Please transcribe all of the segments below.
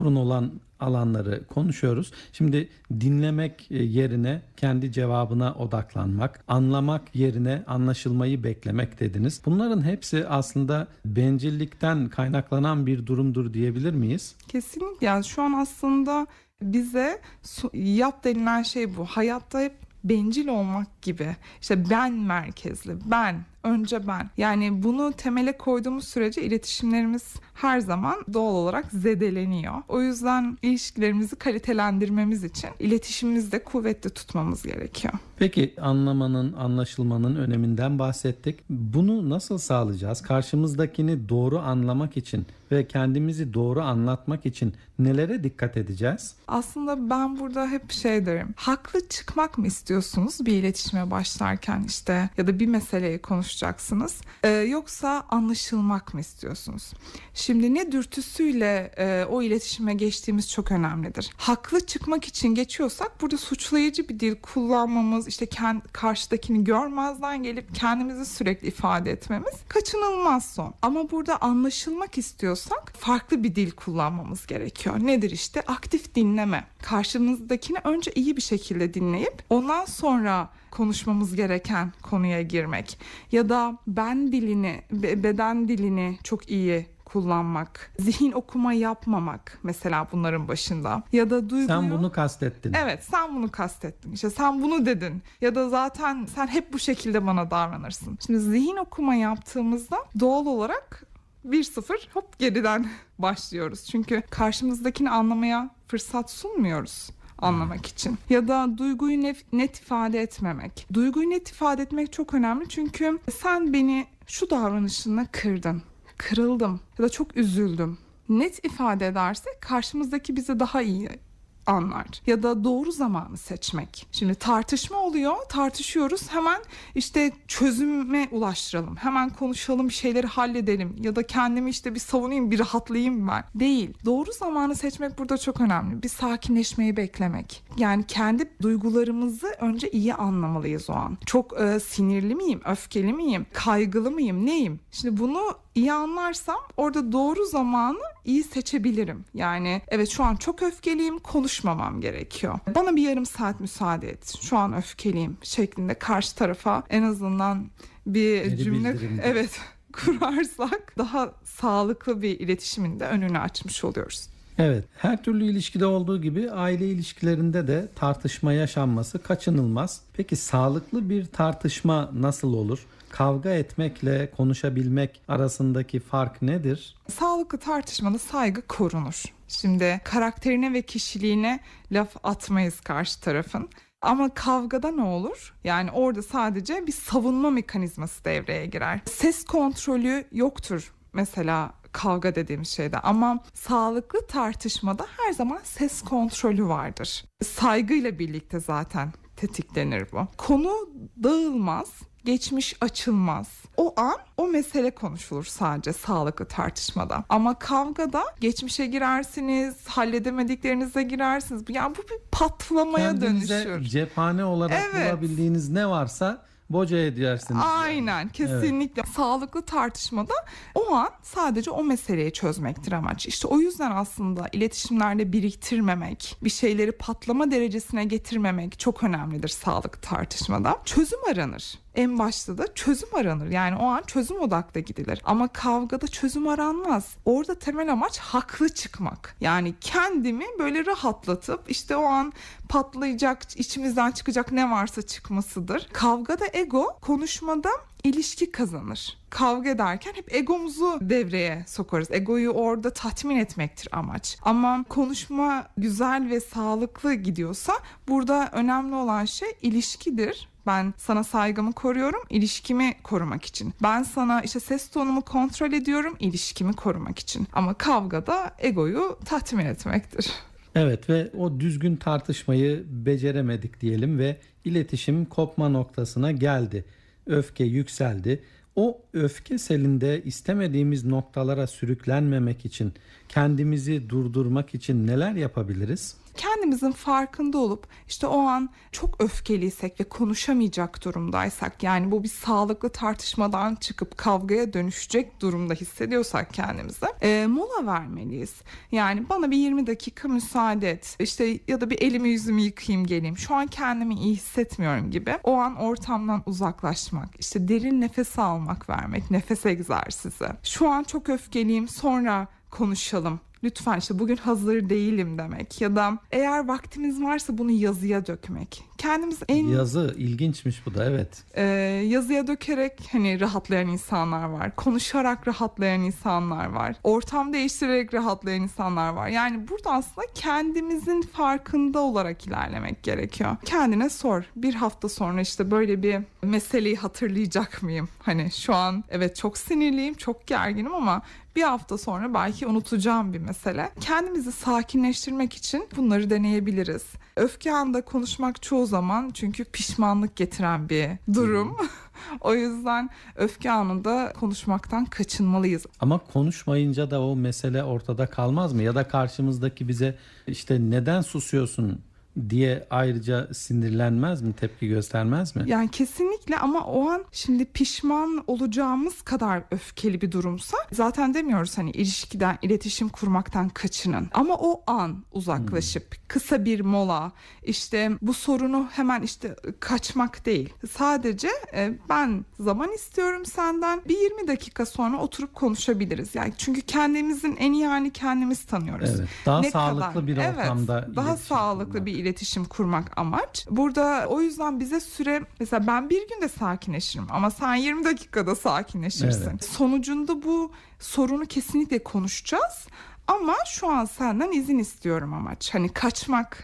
sorun olan alanları konuşuyoruz. Şimdi dinlemek yerine kendi cevabına odaklanmak, anlamak yerine anlaşılmayı beklemek dediniz. Bunların hepsi aslında bencillikten kaynaklanan bir durumdur diyebilir miyiz? Kesinlikle. Yani şu an aslında bize yap denilen şey bu. Hayatta hep bencil olmak gibi. İşte ben merkezli, önce ben. Yani bunu temele koyduğumuz sürece iletişimlerimiz her zaman doğal olarak zedeleniyor. O yüzden ilişkilerimizi kalitelendirmemiz için iletişimimizi de kuvvetli tutmamız gerekiyor. Peki anlamanın, anlaşılmanın öneminden bahsettik. Bunu nasıl sağlayacağız? Karşımızdakini doğru anlamak için ve kendimizi doğru anlatmak için nelere dikkat edeceğiz? Aslında ben burada hep şey derim. Haklı çıkmak mı istiyorsunuz bir iletişime başlarken işte ya da bir meseleyi konuşacaksınız? Yoksa anlaşılmak mı istiyorsunuz? Şimdi ne dürtüsüyle o iletişime geçtiğimiz çok önemlidir. Haklı çıkmak için geçiyorsak burada suçlayıcı bir dil kullanmamız, işte karşıdakini görmezden gelip kendimizi sürekli ifade etmemiz kaçınılmaz son. Ama burada anlaşılmak istiyorsak farklı bir dil kullanmamız gerekiyor. Nedir işte? Aktif dinleme. Karşımızdakini önce iyi bir şekilde dinleyip ondan sonra konuşmamız gereken konuya girmek. Ya da beden dilini çok iyi kullanmak, zihin okuma yapmamak mesela bunların başında. Ya da duyguyu... Sen bunu kastettin. Evet, sen bunu kastettin. İşte sen bunu dedin. Ya da zaten sen hep bu şekilde bana davranırsın. Şimdi zihin okuma yaptığımızda doğal olarak 1-0 hop geriden başlıyoruz. Çünkü karşımızdakini anlamaya fırsat sunmuyoruz anlamak için. Ya da duyguyu net ifade etmemek. Duyguyu net ifade etmek çok önemli çünkü sen beni şu davranışınla kırdın. Kırıldım ya da çok üzüldüm. Net ifade edersek karşımızdaki bizi daha iyi anlar. Ya da doğru zamanı seçmek. Şimdi tartışma oluyor, tartışıyoruz. Hemen işte çözüme ulaştıralım. Hemen konuşalım, bir şeyleri halledelim. Ya da kendimi işte bir savunayım, bir rahatlayayım ben. Değil. Doğru zamanı seçmek burada çok önemli. Bir sakinleşmeyi beklemek. Yani kendi duygularımızı önce iyi anlamalıyız o an. Çok sinirli miyim, öfkeli miyim, kaygılı mıyım, neyim? Şimdi bunu iyi anlarsam orada doğru zamanı iyi seçebilirim. Yani evet şu an çok öfkeliyim, konuşmamam gerekiyor. Bana bir yarım saat müsaade et. Şu an öfkeliyim şeklinde karşı tarafa en azından bir cümle kurarsak daha sağlıklı bir iletişimin de önünü açmış oluyoruz. Evet, her türlü ilişkide olduğu gibi aile ilişkilerinde de tartışma yaşanması kaçınılmaz. Peki sağlıklı bir tartışma nasıl olur? Kavga etmekle konuşabilmek arasındaki fark nedir? Sağlıklı tartışmada saygı korunur. Şimdi karakterine ve kişiliğine laf atmayız karşı tarafın. Ama kavgada ne olur? Yani orada sadece bir savunma mekanizması devreye girer. Ses kontrolü yoktur mesela kavga dediğimiz şeyde, ama sağlıklı tartışmada her zaman ses kontrolü vardır. Saygıyla birlikte zaten tetiklenir bu. Konu dağılmaz, geçmiş açılmaz. O an o mesele konuşulur sadece sağlıklı tartışmada. Ama kavgada geçmişe girersiniz, halledemediklerinize girersiniz. Yani bu bir patlamaya dönüşür. Kendinize cephane olarak bulabildiğiniz ne varsa boca edersiniz. Aynen, kesinlikle. Evet. Sağlıklı tartışmada o an sadece o meseleyi çözmektir amaç. İşte o yüzden aslında iletişimlerde biriktirmemek, bir şeyleri patlama derecesine getirmemek çok önemlidir sağlıklı tartışmada. Çözüm aranır. En başta da çözüm aranır. Yani o an çözüm odaklı gidilir. Ama kavgada çözüm aranmaz. Orada temel amaç haklı çıkmak. Yani kendimi böyle rahatlatıp işte o an patlayacak, içimizden çıkacak ne varsa çıkmasıdır. Kavgada ego, konuşmada ilişki kazanır. Kavga ederken hep egomuzu devreye sokarız. Egoyu orada tatmin etmektir amaç. Ama konuşma güzel ve sağlıklı gidiyorsa burada önemli olan şey ilişkidir. Ben sana saygımı koruyorum, ilişkimi korumak için. Ben sana işte ses tonumu kontrol ediyorum, ilişkimi korumak için. Ama kavgada egoyu tatmin etmektir. Evet ve o düzgün tartışmayı beceremedik diyelim ve iletişim kopma noktasına geldi. Öfke yükseldi. O öfke selinde istemediğimiz noktalara sürüklenmemek için, kendimizi durdurmak için neler yapabiliriz? Kendimizin farkında olup işte o an çok öfkeliysek ve konuşamayacak durumdaysak, yani bu bir sağlıklı tartışmadan çıkıp kavgaya dönüşecek durumda hissediyorsak kendimizi, mola vermeliyiz. Yani bana bir 20 dakika müsaade et. İşte ya da bir elimi yüzümü yıkayayım geleyim. Şu an kendimi iyi hissetmiyorum gibi. O an ortamdan uzaklaşmak. İşte derin nefes almak, vermek. Nefes egzersizi. Şu an çok öfkeliyim, sonra konuşalım. Lütfen, işte bugün hazır değilim demek ya da eğer vaktimiz varsa bunu yazıya dökmek. Kendimiz Yazı ilginçmiş bu da, evet. Yazıya dökerek hani rahatlayan insanlar var. Konuşarak rahatlayan insanlar var. Ortam değiştirerek rahatlayan insanlar var. Yani burada aslında kendimizin farkında olarak ilerlemek gerekiyor. Kendine sor. Bir hafta sonra işte böyle bir meseleyi hatırlayacak mıyım? Hani şu an evet çok sinirliyim, çok gerginim ama bir hafta sonra belki unutacağım bir mesele. Kendimizi sakinleştirmek için bunları deneyebiliriz. Öfke anında konuşmak çoğu zaman çünkü pişmanlık getiren bir durum. O yüzden öfke anında konuşmaktan kaçınmalıyız. Ama konuşmayınca da o mesele ortada kalmaz mı? Ya da karşımızdaki bize işte neden susuyorsun diye ayrıca sinirlenmez mi, tepki göstermez mi? Yani kesinlikle, ama o an şimdi pişman olacağımız kadar öfkeli bir durumsa zaten demiyoruz hani ilişkiden, iletişim kurmaktan kaçının. Ama o an uzaklaşıp kısa bir mola, işte bu sorunu hemen işte kaçmak değil. Sadece ben zaman istiyorum senden, bir 20 dakika sonra oturup konuşabiliriz. Yani çünkü kendimizin en iyi halini kendimiz tanıyoruz. Evet. Daha ne sağlıklı kadar, bir ortamda evet, daha sağlıklı kurmak. bir iletişim kurmak amaç. Burada o yüzden bize süre, mesela ben bir günde sakinleşirim ama sen 20 dakikada sakinleşirsin. Evet. Sonucunda bu sorunu kesinlikle konuşacağız. Ama şu an senden izin istiyorum amaç. Hani kaçmak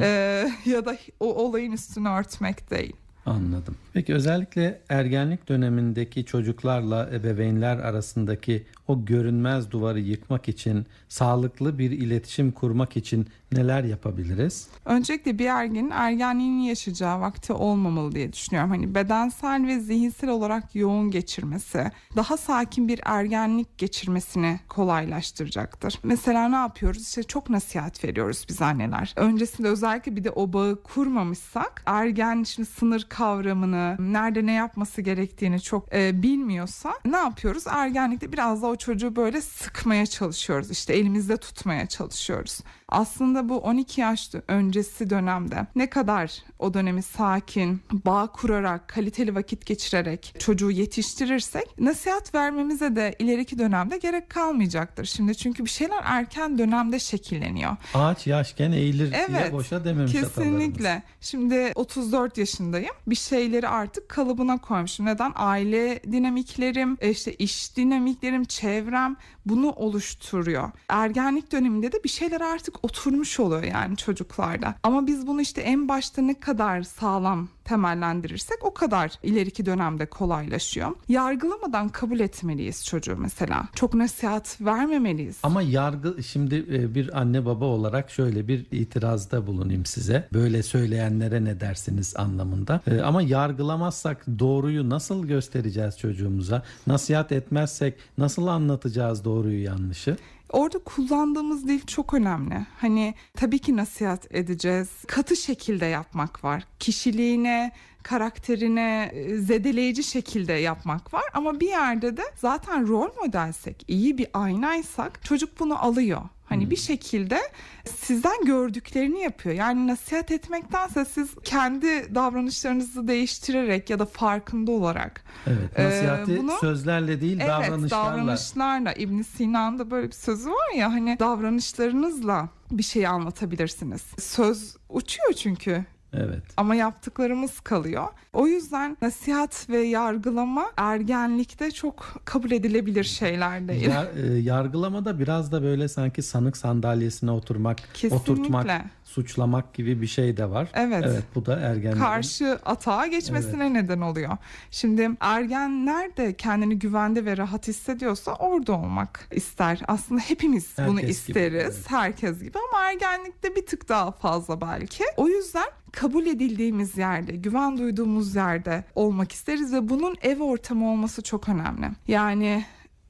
ya da o olayın üstünü örtmek değil. Anladım. Peki özellikle ergenlik dönemindeki çocuklarla ebeveynler arasındaki o görünmez duvarı yıkmak için, sağlıklı bir iletişim kurmak için neler yapabiliriz? Öncelikle bir ergenin ergenliğini yaşayacağı vakti olmamalı diye düşünüyorum. Hani bedensel ve zihinsel olarak yoğun geçirmesi, daha sakin bir ergenlik geçirmesini kolaylaştıracaktır. Mesela ne yapıyoruz? İşte çok nasihat veriyoruz biz anneler. Öncesinde özellikle bir de o bağı kurmamışsak, ergen şimdi sınır kavramını, nerede ne yapması gerektiğini çok bilmiyorsa ne yapıyoruz? Ergenlikte biraz da o çocuğu böyle sıkmaya çalışıyoruz. İşte elimizde tutmaya çalışıyoruz. Aslında bu 12 yaş öncesi dönemde ne kadar o dönemi sakin, bağ kurarak, kaliteli vakit geçirerek çocuğu yetiştirirsek nasihat vermemize de ileriki dönemde gerek kalmayacaktır. Şimdi çünkü bir şeyler erken dönemde şekilleniyor. Ağaç yaşken eğilir diye Evet, boşa dememiş atalarımız. kesinlikle. Şimdi 34 yaşındayım. Bir şeyleri artık kalıbına koymuşum. Neden? Aile dinamiklerim, işte iş dinamiklerim, çevrem bunu oluşturuyor. Ergenlik döneminde de bir şeyler artık oturmuş oluyor yani çocuklarda. Ama biz bunu işte en başta ne kadar sağlam temellendirirsek o kadar ileriki dönemde kolaylaşıyor. Yargılamadan kabul etmeliyiz çocuğu mesela. Çok nasihat vermemeliyiz. Ama şimdi bir anne baba olarak şöyle bir itirazda bulunayım size. Böyle söyleyenlere ne dersiniz anlamında. Ama yargılamazsak doğruyu nasıl göstereceğiz çocuğumuza? Nasihat etmezsek nasıl anlatacağız doğruyu yanlışı? Orada kullandığımız dil çok önemli. Hani tabii ki nasihat edeceğiz. Katı şekilde yapmak var. Kişiliğine, karakterine zedeleyici şekilde yapmak var. Ama bir yerde de zaten rol modelsek, iyi bir aynaysak çocuk bunu alıyor. Hani bir şekilde sizden gördüklerini yapıyor. Yani nasihat etmektense siz kendi davranışlarınızı değiştirerek ya da farkında olarak. Evet, nasihati sözlerle değil, evet, davranışlarla. davranışlarla. İbn Sina'nın böyle bir sözü var ya, hani davranışlarınızla bir şeyi anlatabilirsiniz. Söz uçuyor çünkü. Evet. Ama yaptıklarımız kalıyor. O yüzden nasihat ve yargılama ergenlikte çok kabul edilebilir şeyler değil. Yargılamada biraz da böyle sanki sanık sandalyesine oturmak, oturtmak, suçlamak gibi bir şey de var. Evet. Evet, bu da ergenlerin karşı atağa geçmesine neden oluyor. Şimdi ergenler de kendini güvende ve rahat hissediyorsa orada olmak ister. Aslında hepimiz bunu isteriz. Gibi, evet. Herkes gibi, ama ergenlikte bir tık daha fazla belki. O yüzden kabul edildiğimiz yerde, güven duyduğumuz yerde olmak isteriz ve bunun ev ortamı olması çok önemli. Yani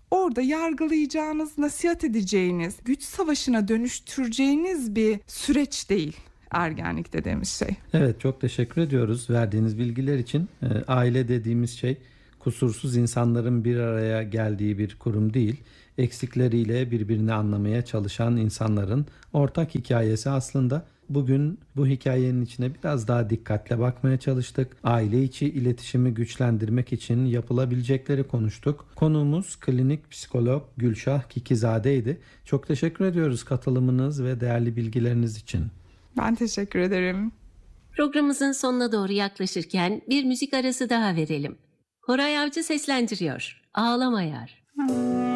orada yargılayacağınız, nasihat edeceğiniz, güç savaşına dönüştüreceğiniz bir süreç değil ergenlik dediğimiz şey. Evet, çok teşekkür ediyoruz verdiğiniz bilgiler için. Aile dediğimiz şey kusursuz insanların bir araya geldiği bir kurum değil. Eksikleriyle birbirini anlamaya çalışan insanların ortak hikayesi aslında. Bugün bu hikayenin içine biraz daha dikkatle bakmaya çalıştık. Aile içi iletişimi güçlendirmek için yapılabilecekleri konuştuk. Konuğumuz klinik psikolog Gülşah Kikizade'ydi. Çok teşekkür ediyoruz katılımınız ve değerli bilgileriniz için. Ben teşekkür ederim. Programımızın sonuna doğru yaklaşırken bir müzik arası daha verelim. Koray Avcı seslendiriyor. Ağlama Yar.